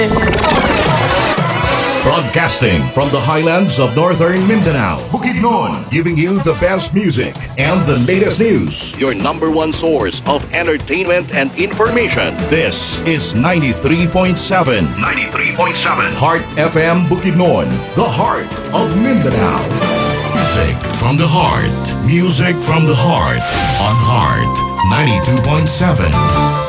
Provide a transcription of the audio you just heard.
Broadcasting from the highlands of northern Mindanao, Bukidnon, giving you the best music and the latest news. Your number one source of entertainment and information. This is 93.7. 93.7. Heart FM Bukidnon, the heart of Mindanao. Music from the heart. Music from the heart. On Heart 92.7.